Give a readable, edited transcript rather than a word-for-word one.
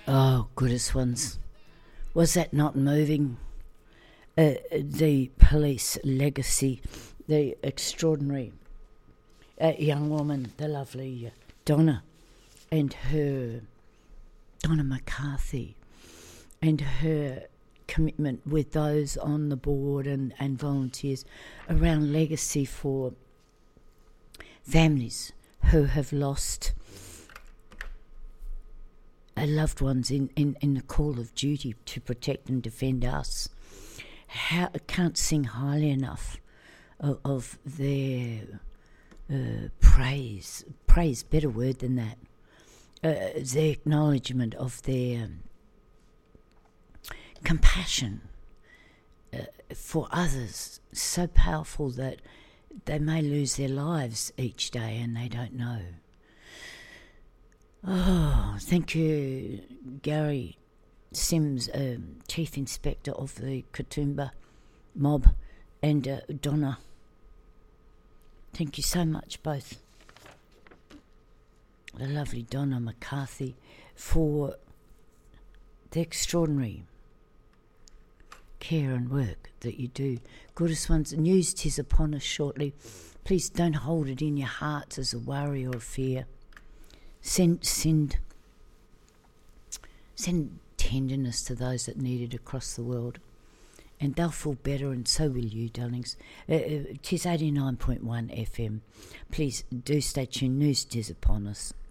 Oh, goodest ones. Was that not moving? The police legacy, the extraordinary young woman, the lovely Donna McCarthy, and her commitment with those on the board and volunteers around legacy for families who have lost loved ones in the call of duty to protect and defend us. I can't sing highly enough of their praise, better word than that, their acknowledgement of their compassion for others, so powerful that they may lose their lives each day and they don't know. Oh, thank you, Gary Sims, Chief Inspector of the Katoomba mob, and Donna. Thank you so much, both. The lovely Donna McCarthy, for the extraordinary care and work that you do. Goodest ones, news 'tis upon us shortly. Please don't hold it in your hearts as a worry or a fear. Send tenderness to those that need it across the world, and they'll feel better, and so will you, darlings. 'Tis 89.1 FM. Please do stay tuned. News 'tis upon us.